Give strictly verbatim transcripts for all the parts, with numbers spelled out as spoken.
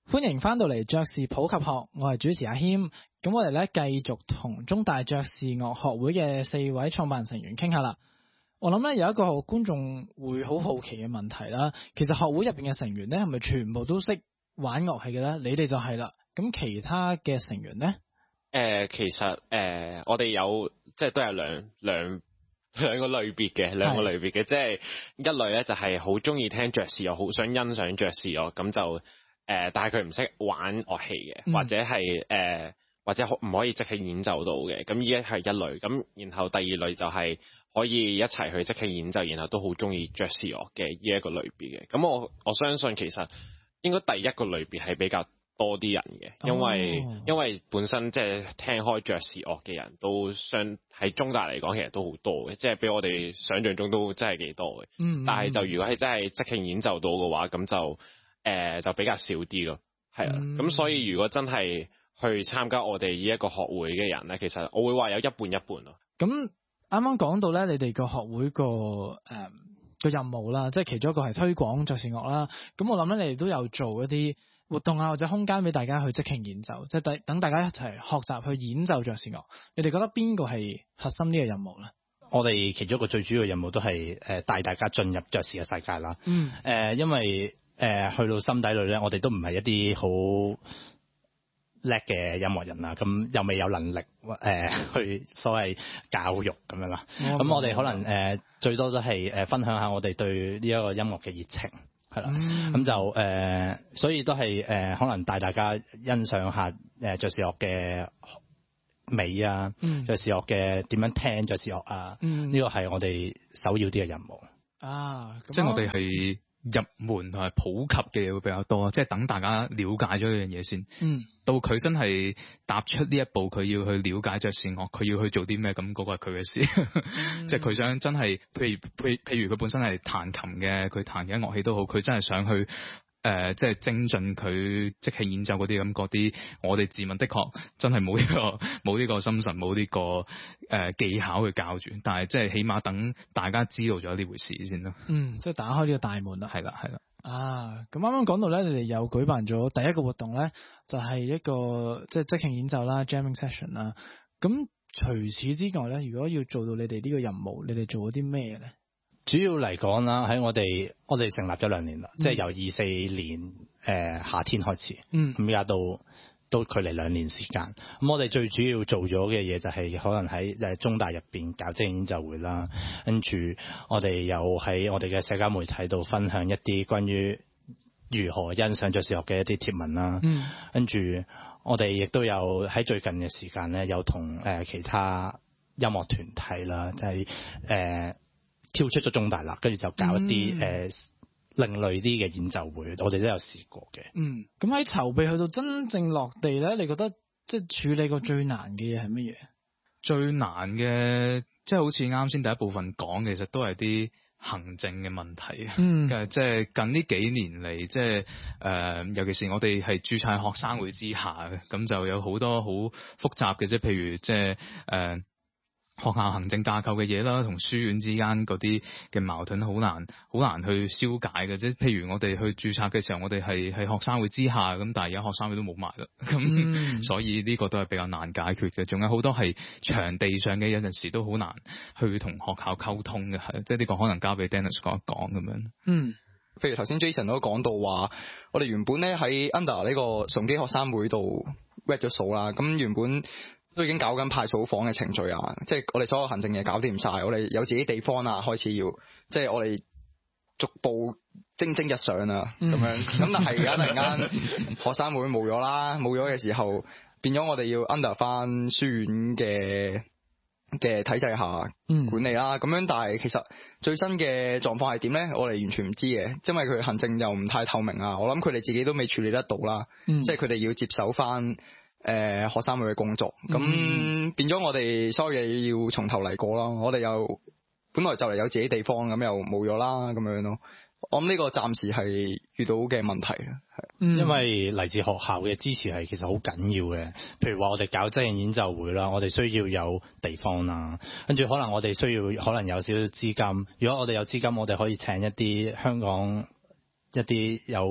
歡迎翻到嚟爵士普及學，我係主持阿謙。咁我哋咧繼續同中大爵士樂學會嘅四位創辦人成員傾下啦。我諗咧有一個觀眾會好好奇嘅問題啦，其實學會入邊嘅成員咧係咪全部都識玩樂器嘅咧？你哋就係啦。咁其他嘅成員咧？誒、 呃，其實誒、呃，我哋有即係都有兩兩兩個類別嘅，兩個類別嘅，即係一類咧就係好中意聽爵士樂，好想欣賞爵士樂，咁就。誒、呃，但係佢唔識玩樂器嘅、嗯，或者係誒、呃，或者唔可以即興演奏到嘅，咁呢一係一類。咁然後第二類就係可以一齊去即興演奏，然後都好中意爵士樂嘅呢一個類別嘅。咁我我相信其實應該第一個類別係比較多啲人嘅，因為、哦、因為本身即係聽開爵士樂嘅人都相喺中大嚟講，其實都好多嘅，即係比我哋想象中都真係幾多嘅。嗯，但係就如果係真係即興演奏到嘅話，咁就。誒、呃，就比較少啲咯，係啊，咁、嗯、所以如果真係去參加我哋呢一個學會嘅人咧，其實我會話有一半一半咯。 咁啱啱講到咧，你哋個學會個誒個任務啦，即係其中一個係推廣爵士樂啦。咁我諗咧，你哋都有做一啲活動啊，或者空間俾大家去即興演奏，即係等大家一齊學習去演奏爵士樂。你哋覺得邊個係核心呢個任務咧？ 我哋其中一個最主要嘅任務都係誒帶大家進入爵士嘅世界啦。嗯。誒、呃，因為誒、呃，去到心底裏咧，我哋都唔係一啲好叻嘅音樂人啦，咁又未有能力誒、呃、去所謂教育咁樣啦。咁、嗯、我哋可能誒、呃、最多都係誒分享下我哋對呢一個音樂嘅熱情，係啦。咁、嗯、就誒、呃，所以都係誒、呃、可能帶大家欣賞下誒爵士樂嘅美啊，爵、嗯、士樂嘅點樣聽爵士樂啊，呢、嗯這個係我哋首要啲嘅任務啊。 即係我哋係。入門同埋普及嘅嘢會比較多，即係等大家了解咗呢樣嘢先。嗯，到佢真係踏出呢一步，佢要去了解爵士樂，佢要去做啲咩，咁嗰個係佢嘅事。嗯、即係佢想真係，譬如譬譬如佢本身係彈琴嘅，佢彈嘅樂器都好，佢真係想去。誒、呃，即係精進佢即興演奏嗰啲咁嗰啲，我哋自問的確真係冇呢個冇呢個心神，冇呢、這個誒、呃、技巧去教住，但係即係起碼等大家知道咗呢回事先咯。 嗯，即係打開呢個大門啦。 係啦，係啦。 啊，咁啱啱講到咧，你哋有舉辦咗第一個活動咧，就係、是、一個即係即興演奏啦 ，jamming session 啦。咁除此之外咧，如果要做到你哋呢個任務，你哋做咗啲咩咧？ 主要嚟講啦，喺我哋我哋成立咗兩年啦、嗯，即係由二四年誒、呃、夏天開始，嗯，咁而家到都距離兩年時間。咁我哋最主要做咗嘅嘢就係可能喺誒中大入邊搞即興演奏會啦，跟住我哋又喺我哋嘅社交媒體度分享一啲關於如何欣賞爵士樂嘅一啲貼文啦，嗯，跟住我哋亦都有喺最近嘅時間咧，有同誒其他音樂團體啦，就係、是、誒。呃跳出咗中大啦，跟住就搞一啲誒、嗯呃、另類啲嘅演奏會，我哋都有試過嘅。 嗯，咁喺籌備去到真正落地咧，你覺得即係處理過最難嘅嘢係乜嘢？ 最難嘅即係好似啱先第一部分講，其實都係啲行政嘅問題。嗯，即係近呢幾年嚟，即係誒，尤其是我哋係註冊學生會之下嘅，咁就有好多好複雜嘅，即係譬如即係誒。呃學校行政架構嘅嘢啦，同書院之間嗰啲嘅矛盾好難好難去消解嘅，即係譬如我哋去註冊嘅時候，我哋係係學生會之下，咁但係而家學生會都冇埋啦，咁、嗯、所以呢個都係比較難解決嘅。仲有好多係場地上嘅，有陣時都好難去同學校溝通嘅，係即係呢個可能交俾 Dennis 講一講咁樣。 嗯，譬如頭先 Jason 都講到話，我哋原本咧喺 under 呢個崇基學生會度 read 咗數啦，咁原本。都已經搞緊派數房嘅程序啊，即係我哋所有行政嘢搞掂晒，我哋有自己地方啊，開始要即係我哋逐步蒸蒸日上啊咁樣。咁但係而家突然間學生會冇咗啦，冇咗嘅時候變咗我哋要 under 翻書院嘅嘅體制下管理啦。咁樣但係其實最新嘅狀況係點咧？我哋完全唔知嘅，因為佢行政又唔太透明啊。我諗佢哋自己都未處理得到啦，嗯、即係佢哋要接手翻。誒、呃，學生會嘅工作，咁、嗯、變咗我哋所有嘢要從頭嚟過啦。我哋又本來就嚟有自己地方，咁又冇咗啦，咁樣咯。我諗呢個暫時係遇到嘅問題啦，係、 嗯，因為嚟自學校嘅支持係其實好緊要嘅。譬如話我哋搞即興演奏會啦，我哋需要有地方啦，跟住可能我哋需要可能有少少資金。如果我哋有資金，我哋可以請一啲香港一啲有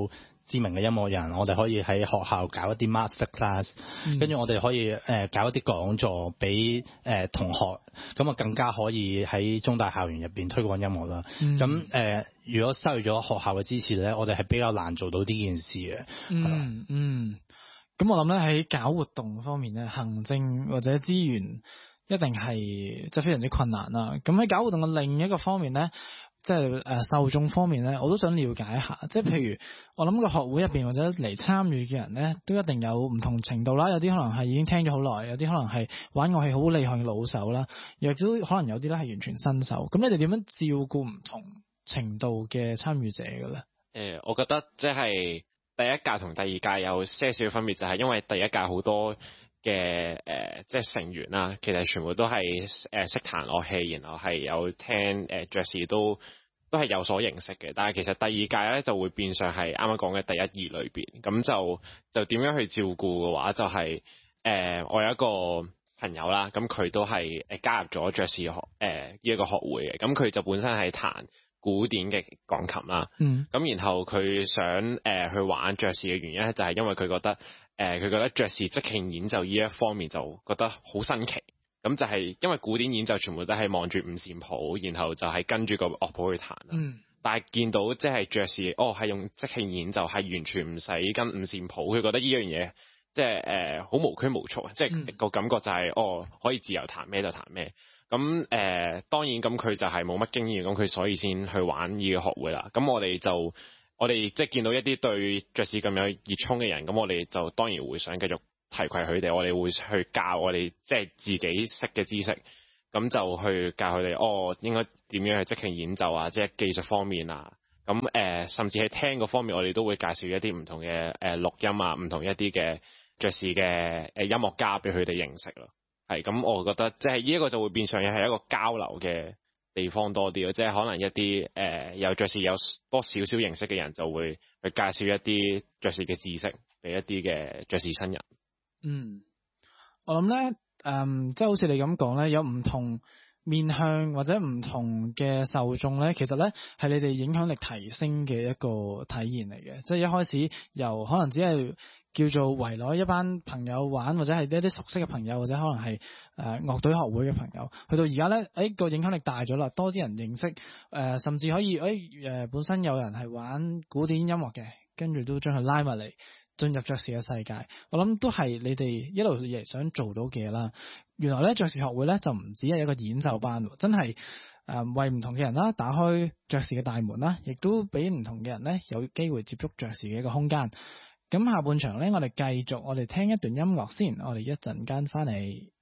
知名嘅音樂人，我哋可以喺學校搞一啲 master class，跟住、嗯、我哋可以誒、呃、搞一啲講座俾誒、呃、同學，咁啊更加可以喺中大校園入邊推廣音樂啦。咁誒、嗯呃，如果失去咗學校嘅支持咧，我哋係比較難做到呢件事嘅。 嗯嗯。咁我諗咧喺搞活動方面咧，行政或者資源一定係即係非常之困難啦。咁喺搞活動嘅另一個方面咧，即係誒受眾方面咧，我都想了解一下。即係譬如我諗個學會入邊或者嚟參與嘅人咧，都一定有唔同程度啦。有啲可能係已經聽咗好耐，有啲可能係玩樂器好厲害嘅老手啦，亦都可能有啲咧係完全新手。咁你哋點樣照顧唔同程度嘅參與者嘅咧？誒、 呃，我覺得即係。第一屆同第二屆有些少分別，就係因為第一屆好多嘅誒、呃，即係成員啦，其實全部都係誒識彈樂器，然後係有聽誒爵士都都係有所認識嘅。但係其實第二屆咧就會變相係啱啱講嘅第一二類別，咁就就點樣去照顧嘅話，就係、是、誒、呃、我有一個朋友啦，咁佢都係誒加入咗爵士學誒呢一個學會嘅，咁佢就本身係彈古典嘅鋼琴啦，咁、嗯、然後佢想誒、呃、去玩爵士嘅原因咧，就係因為佢覺得誒佢、呃、覺得爵士即興演奏呢一方面就覺得好新奇，咁就係因為古典演奏全部都係望住五線譜，然後就係跟住個樂譜去彈，嗯、但係見到即係爵士，哦係用即興演奏，係完全唔使跟五線譜，佢覺得呢樣嘢即係誒好無拘無束，即係個感覺就係、是、哦可以自由彈咩就彈咩。咁誒、呃、當然咁佢就係冇乜經驗，咁佢所以先去玩呢個學會啦。咁我哋就我哋即係見到一啲對爵士咁有熱衷嘅人，咁我哋就當然會想繼續提攜佢哋，我哋會去教我哋即係自己識嘅知識，咁就去教佢哋哦應該點樣去即興演奏啊，即係技術方面啊。咁誒、呃、甚至喺聽嗰方面，我哋都會介紹一啲唔同嘅誒錄音啊，唔同一啲嘅爵士嘅誒音樂家俾佢哋認識咯。係咁，我覺得即係呢一個就會變相係一個交流嘅地方多啲咯，即係可能一啲誒、呃、有爵士有多少少認識嘅人就會去介紹一啲爵士嘅知識俾一啲嘅爵士新人。 嗯，我諗咧，誒、嗯，即係好似你咁講咧，有唔同面向或者唔同嘅受眾咧，其實咧係你哋影響力提升嘅一個體現嚟嘅，即係一開始由可能只係叫做圍內一班朋友玩，或者係一啲熟悉嘅朋友，或者可能係誒樂隊學會嘅朋友，去到而家咧，誒個影響力大咗啦，多啲人認識，誒、呃、甚至可以誒誒、呃、本身有人係玩古典音樂嘅，跟住都將佢拉埋嚟進入爵士嘅世界。我諗都係你哋一路以嚟想做到嘅嘢啦。原來咧爵士學會咧就唔止係一個演奏班，真係誒、呃、為唔同嘅人啦打開爵士嘅大門啦，亦都俾唔同嘅人咧有機會接觸爵士嘅一個空間。咁下半場咧，我哋繼續，我哋聽一段音樂先，我哋一陣間翻嚟。